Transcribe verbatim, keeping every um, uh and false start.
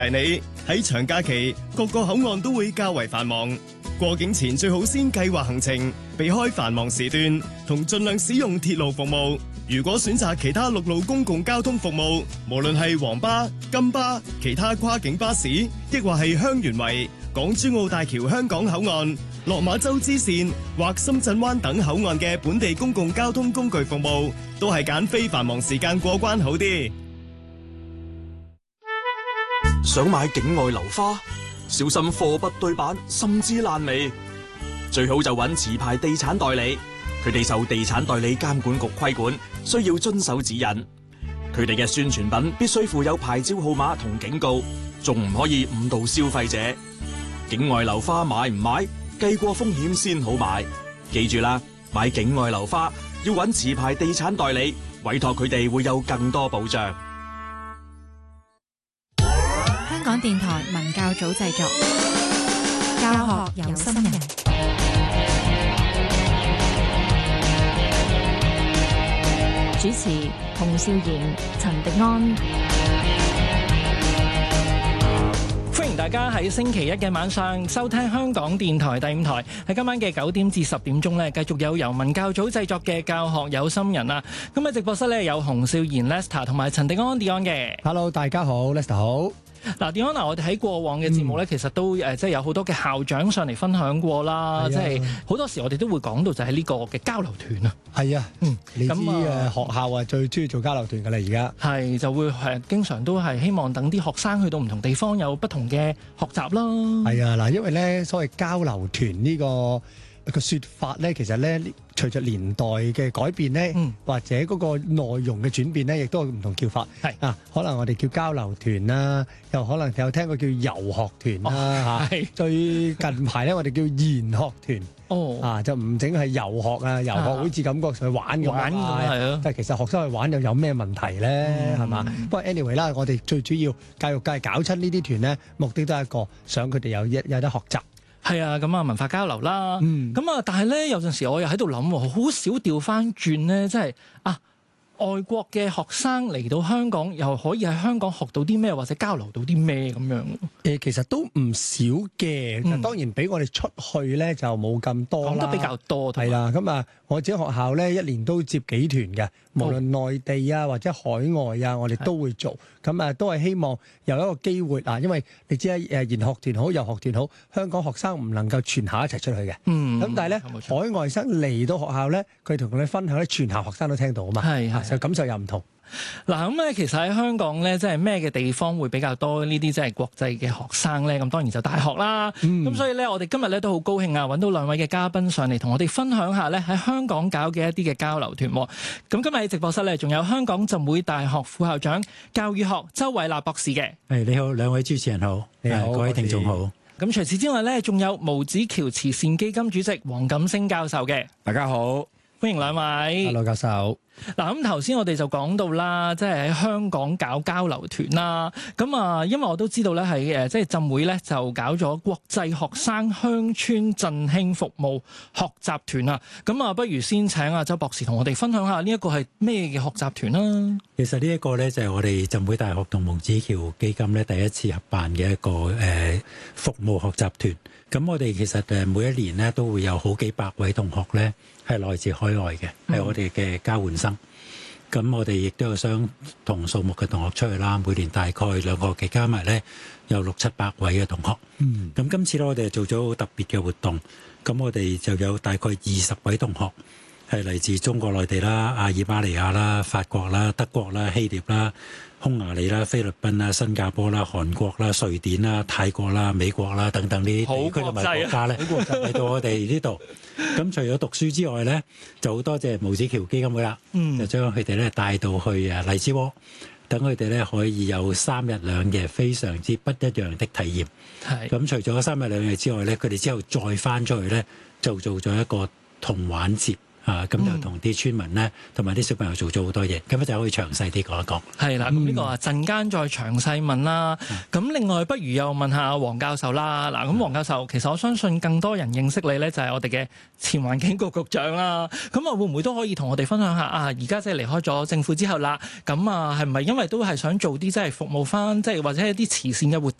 提你喺長假期，各個口岸都會較為繁忙。過境前最好先計劃行程，避開繁忙時段，同盡量使用鐵路服務。如果選擇其他陸路公共交通服務，無論係黃巴、金巴、其他跨境巴士，亦或係香園圍、港珠澳大橋香港口岸、落馬洲支線或深圳灣等口岸嘅本地公共交通工具服務，都係揀非繁忙時間過關好啲。 想買境外樓花，小心貨不對版，甚至爛尾。最好就揾持牌地產代理，佢哋受地產代理監管局規管，需要遵守指引。佢哋嘅宣傳品必須附有牌照號碼同警告，仲唔可以誤導消費者。境外樓花買唔買，計過風險先好買。記住啦，買境外樓花要揾持牌地產代理，委託佢哋會有更多保障。 香港電台文教組製作，教學有心人，主持洪少賢、陳迪安。 歡迎大家喺星期一嘅晚上收聽香港電台第五台。喺今晚嘅九點至十點鐘呢，繼續有由文教組製作嘅教學有心人啊。咁喺直播室呢，有洪少賢 Lester 同埋陳迪安 Dion 嘅。 Hello， 大家好 ，Lester 好。 嗱，點講嗱？我哋喺過往嘅節目咧，嗯、其實都誒，即係有好多嘅校長上嚟分享過啦。即係好多時我哋都會講到就係呢個嘅交流團啊。係啊，嗯，你知誒、呃、學校啊最中意做交流團㗎啦，而家係就會係經常都係希望等啲學生去到唔同地方有不同嘅學習啦。係啊，嗱，因為咧所謂交流團呢、這個。個説法咧，其實咧隨着年代嘅改變咧，嗯、或者嗰個內容嘅轉變咧，亦都有唔同叫法。係啊，可能我哋叫交流團啦，又可能有聽過叫遊學團啦嚇。係、哦、最近排咧，我哋叫研學團。哦，啊就唔整係遊學啊，遊學好似感覺上去玩咁玩啊，係啊。但係其實學生去玩又有咩問題咧？係嘛、嗯？不過 anyway 啦，我哋最主要教育界搞親呢啲團咧，目的都係一個想佢哋有一有得學習。係啊，咁啊文化交流啦，咁啊、嗯，但係咧有陣時我又喺度諗喎，好少調翻轉咧，即係啊外國嘅學生嚟到香港，又可以喺香港學到啲咩，或者交流到啲咩咁樣？誒，其實都唔少嘅，嗯、當然比我哋出去咧就冇咁多啦，講得比較多。係啦，咁啊，我自己學校咧一年都接幾團嘅，無論內地啊或者海外啊，我哋都會做。咁啊，都係希望有一個機會啊，因為你知啊，誒研學團好、遊學團好，香港學生唔能夠全校一齊出去嘅。嗯。咁但係咧，海外生嚟到學校咧，佢同你分享咧，全校學生都聽到啊嘛。係係。就感受又唔同。嗱，咁咧其實喺香港咧，即係咩嘅地方會比較多呢啲即係國際嘅學生咧？咁當然就大學啦。咁、嗯、所以咧，我哋今日咧都好高興啊，揾到兩位嘅嘉賓上嚟同我哋分享下咧喺香港搞嘅一啲嘅交流團。咁今日喺直播室咧，仲有香港浸會大學副校長教育學周偉立博士嘅。 係，你好，兩位主持人好，你好，各位聽眾好。 咁除此之外咧，仲有毛子橋慈善基金主席黃錦星教授嘅。 大家好。 歡迎兩位。 Hello， 教授。 嗱，咁頭先我哋就講到啦，即係喺香港搞交流團啦。咁啊，因為我都知道咧，喺誒即係浸會咧就搞咗國際學生鄉村振興服務學習團啊。咁啊，不如先請阿周博士同我哋分享下呢一個係咩嘅學習團啦。 其實呢一個咧就係我哋浸會大學同毛子橋基金咧第一次合辦嘅一個誒服務學習團。咁我哋其實誒每一年咧都會有好幾百位同學咧係來自海外嘅，係、嗯、我哋嘅交換生。咁我哋亦都有相同數目嘅同學出去啦，每年大概兩個期加埋咧有六七百位嘅同學。嗯。咁今次咧我哋做咗好特別嘅活動，咁我哋就有大概二十位同學係嚟自中國內地啦、阿爾巴尼亞啦、法國啦、德國啦、希臘啦、匈牙利啦、菲律賓啦、新加坡啦、韓國啦、瑞典啦、泰國啦、美國啦等等呢啲地區同埋國家咧嚟到我哋呢度。咁除咗讀書之外咧，就好多謝毛子橋基金會啦，嗯、就將佢哋咧帶到去啊荔枝窩，等佢哋咧可以有三日兩夜非常之不一樣的體驗。係咁，除咗三日兩夜之外咧，佢哋之後再翻出去咧，就做咗一個童玩節。 啊，咁就同啲村民咧，同埋啲小朋友做咗好多嘢，咁就可以詳細啲講一講。 係啦，咁呢個啊陣間再詳細問啦。咁、嗯、另外，不如又問下黃教授啦。嗱，咁黃教授，其實我相信更多人認識你咧，就係我哋嘅前環境局局長啦。咁啊，會唔會都可以同我哋分享下啊？而家即係離開咗政府之後啦，咁啊，係唔係因為都係想做啲即係服務翻，即係或者一啲慈善嘅活